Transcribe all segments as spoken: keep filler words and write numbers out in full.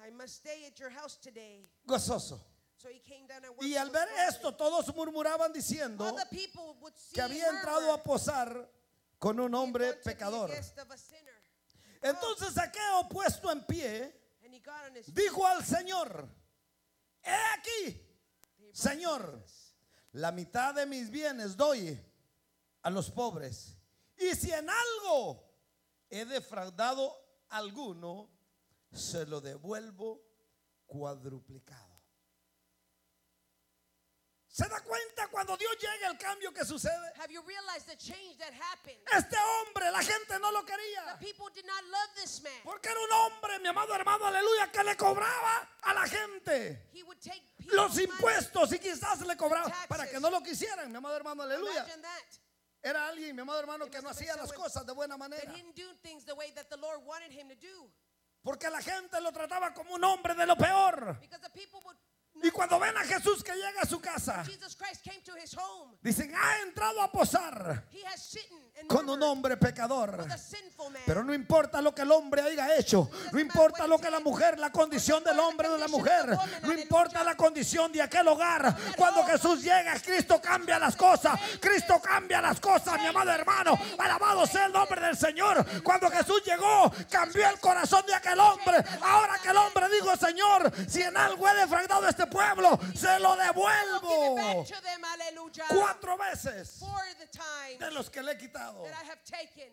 I must stay at your house today. Gozoso. So he came down and worked Y al with ver gladly. esto, todos murmuraban diciendo All the people would see que había and entrado murmur. a posar con un He had hombre gone to be a pecador. guest of a sinner. Entonces Zaqueo, puesto en pie, And he got on his dijo al Señor: he aquí, Señor, la mitad de mis bienes doy a los pobres, y si en algo he defraudado a alguno, se lo devuelvo cuadruplicado. ¿Se da cuenta cuando Dios llega el cambio que sucede? Have you realized the change that happened? Este hombre, la gente no lo The quería, people did not love this man. porque era un hombre, mi amado hermano, aleluya, que le cobraba a la gente He would take people's los money. impuestos y quizás le cobraba Taxes. para que no lo quisieran, mi amado hermano, aleluya. Imagine that. Era alguien, mi amado hermano, It que no must have hacía been las someone cosas de buena That manera, he didn't do things the way that the Lord wanted him to do. porque la gente lo trataba como un hombre de lo peor. Because the people would Y cuando ven a Jesús que llega a su casa, Jesus Christ came to his home. dicen: ha entrado a posar He has sitten and con un murmured hombre pecador. with a sinful man. Pero no importa lo que el hombre haya hecho, no importa lo que la mujer, la condición del hombre o de la mujer, no importa la condición de aquel hogar. Cuando Jesús llega, Cristo cambia las cosas. Cristo cambia las cosas, mi amado hermano. Alabado sea el nombre del Señor. Cuando Jesús llegó, cambió el corazón de aquel hombre. Ahora que el hombre dijo: Señor, si en algo he defraudado a este pueblo, se lo I'll give it devuelvo back to them, hallelujah. cuatro veces For the time de los que le he quitado. that I have taken.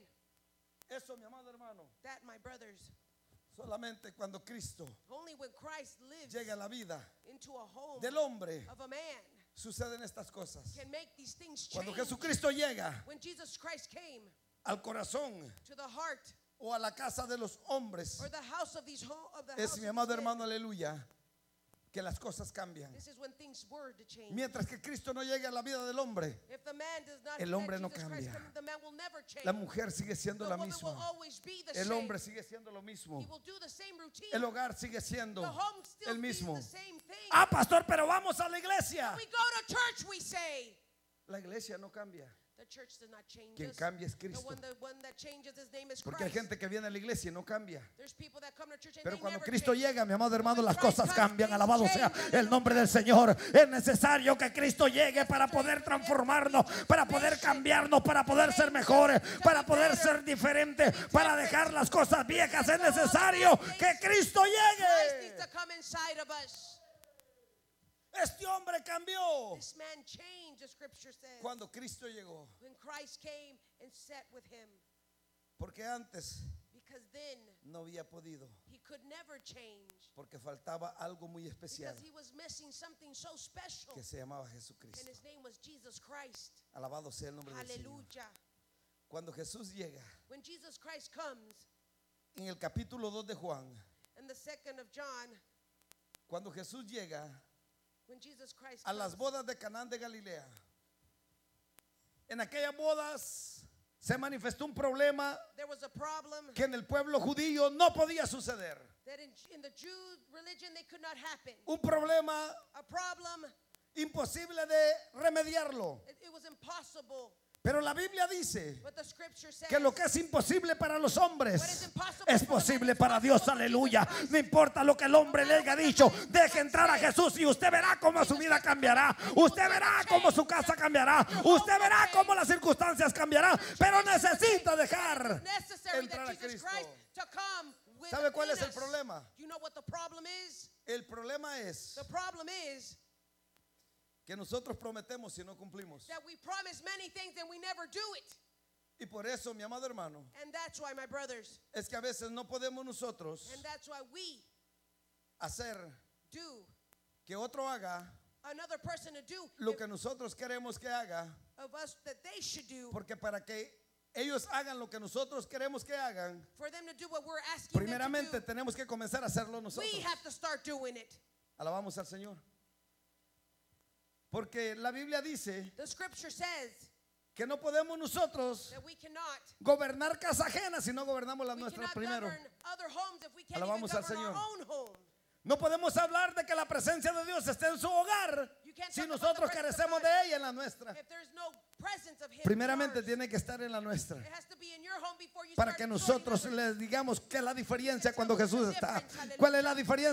Eso, mi amado hermano, That, my brothers, solamente cuando Cristo only when Christ lives llega a la vida into a home del hombre of a man suceden estas cosas. can make these things Cuando change. Jesucristo llega When Jesus Christ came al corazón to the heart o a la casa de los hombres, or the house of these home of the es, house mi of amado these men, hermano, aleluya, que las cosas cambian. this is when things were to change. Mientras que Cristo no llegue a la vida del hombre, If the man does not el let hombre no Jesus Christ cambia. come, the man will never change. la mujer sigue siendo The la woman will misma, always be the el same. hombre sigue siendo lo mismo, He will do the same routine. el hogar sigue siendo The home still el be mismo. the same thing. Ah, pastor, pero vamos a la iglesia. We go to church, we say. La iglesia no cambia. The church does not change Quien us. cambia es The Cristo. one, the one that changes, his name is Porque hay Christ. gente que viene a la iglesia y no cambia. There's people that come to church and Pero they cuando never Cristo change. llega, mi amado hermano, When las Christ cosas comes, cambian. things Alabado sea change. el nombre del Señor. Es necesario que Cristo llegue para poder transformarnos, para poder cambiarnos, para poder ser mejores, para poder ser diferentes, para dejar las cosas viejas. Es necesario que Cristo Christ needs llegue. to come inside of us. Este hombre cambió This man changed, the scripture says, cuando Cristo llegó. when Christ came and sat with him. Porque antes Because then no había podido. he could never change. Porque faltaba algo muy especial Because he was missing something so special. que se llamaba And Jesucristo. his name was Jesus Christ. Alabado sea el nombre del Señor. Hallelujah. Cuando Jesús llega, When Jesus Christ comes, en el capítulo dos de Juan, in the second of John, cuando Jesús llega when Jesus Christ a las comes, bodas de Canaán de Galilea, en aquellas bodas se manifestó un problema there was a problem que en el pueblo judío no podía suceder. that in, in the Jew religion they could not happen. Un problema A problem, imposible de remediarlo. it, it was impossible. Pero la Biblia dice But the scripture says que lo que es imposible para los hombres what is impossible es for posible man is para Dios, possible for aleluya. Jesus Christ. No importa lo que el hombre le haya dicho, deje entrar a Jesús y usted verá cómo su vida cambiará. Usted verá cómo su casa cambiará. Usted verá cómo las circunstancias cambiarán. Pero necesita dejar necessary entrar a that Jesus Cristo. Christ to come with ¿Sabe cuál es el us. problema? You know what the problem is? El problema es The problem is que nosotros prometemos y no cumplimos. that we promise many things and we never do it. Y por eso, mi amado hermano, And that's why, my brothers, es que a veces no podemos nosotros and that's why we hacer do que otro haga another person to do lo if- que nosotros queremos que haga, of us that they should do, porque para que ellos hagan lo que nosotros queremos que hagan, for them to do what we're asking them to primeramente do. tenemos que comenzar a hacerlo nosotros. We have to start doing it. Alabamos al Señor. Porque la Biblia dice The scripture says que no podemos nosotros that we cannot gobernar casa ajena si no gobernamos las we nuestras cannot primero. govern other homes if we can't Alabamos even al govern our Señor. own home. No podemos hablar de que la presencia de Dios esté en su hogar You can't si talk about nosotros the presence of carecemos God de ella en la nuestra. if there's no presence of him. in Primeramente yours. tiene que estar en la nuestra. It has to be in your home before you Para start que joining nosotros others. les digamos qué es la diferencia cuando Jesús está. Aleluya. ¿Cuál es la diferencia?